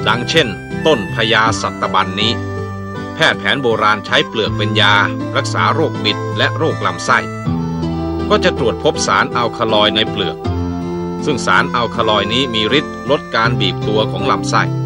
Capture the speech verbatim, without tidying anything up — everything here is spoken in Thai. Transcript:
ดังเช่นต้นพญาสัตบันนี้แพทย์แผนโบราณใช้เปลือกเป็นยารักษาโรคบิดและโรคลำไส้ก็จะตรวจพบสารอัลคาลอยด์ในเปลือกซึ่งสารอัลคาลอยด์นี้มีฤทธิ์ลดการบีบตัวของลำไส้